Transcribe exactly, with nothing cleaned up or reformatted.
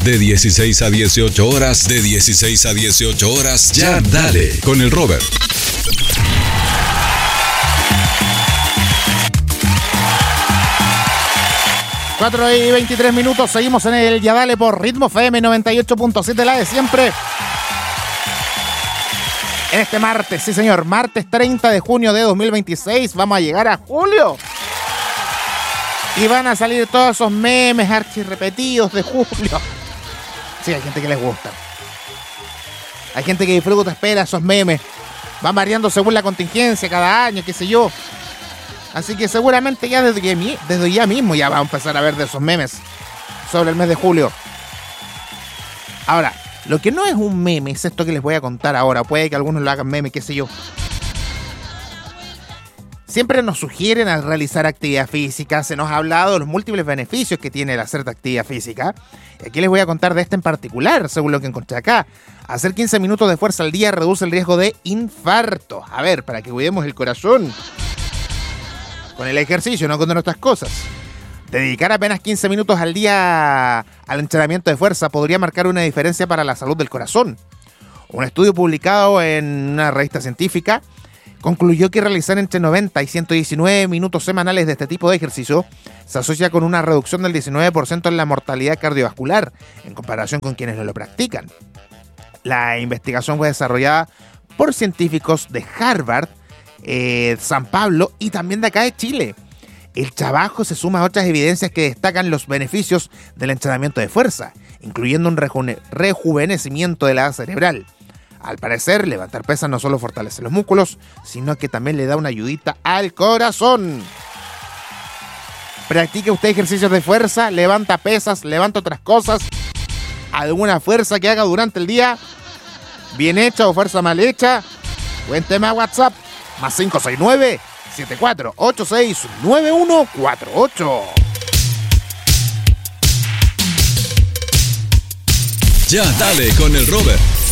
De dieciséis a dieciocho horas, de dieciséis a dieciocho horas, Ya Dale, con el Robert. cuatro y veintitrés minutos, seguimos en el Ya Dale por Ritmo F M noventa y ocho punto siete, la de siempre. En este martes, sí señor, martes treinta de junio de dos mil veintiséis, vamos a llegar a julio. Y van a salir todos esos memes archirrepetidos de julio. Sí, hay gente que les gusta. Hay gente que disfruta, espera esos memes. Van variando según la contingencia cada año, qué sé yo. Así que seguramente ya desde, que, desde ya mismo ya vamos a empezar a ver de esos memes sobre el mes de julio. Ahora, lo que no es un meme es esto que les voy a contar ahora. Puede que algunos lo hagan meme, qué sé yo. Siempre nos sugieren al realizar actividad física. Se nos ha hablado de los múltiples beneficios que tiene el hacer actividad física. Y aquí les voy a contar de este en particular, según lo que encontré acá. Hacer quince minutos de fuerza al día reduce el riesgo de infarto. A ver, para que cuidemos el corazón. Con el ejercicio, no con otras cosas. Dedicar apenas quince minutos al día al entrenamiento de fuerza podría marcar una diferencia para la salud del corazón. Un estudio publicado en una revista científica concluyó que realizar entre noventa y ciento diecinueve minutos semanales de este tipo de ejercicio se asocia con una reducción del diecinueve por ciento en la mortalidad cardiovascular en comparación con quienes no lo practican. La investigación fue desarrollada por científicos de Harvard, Eh, San Pablo y también de acá de Chile. El trabajo se suma a otras evidencias que destacan los beneficios del entrenamiento de fuerza, incluyendo un reju- rejuvenecimiento de la edad cerebral. Al parecer, levantar pesas no solo fortalece los músculos, sino que también le da una ayudita al corazón. Practique usted ejercicios de fuerza, levanta pesas, levanta otras cosas. Alguna fuerza que haga durante el día, bien hecha o fuerza mal hecha, cuénteme a WhatsApp. Más cinco seis nueve, siete cuatro ocho seis, nueve uno cuatro ocho. Ya Dale con el Robert.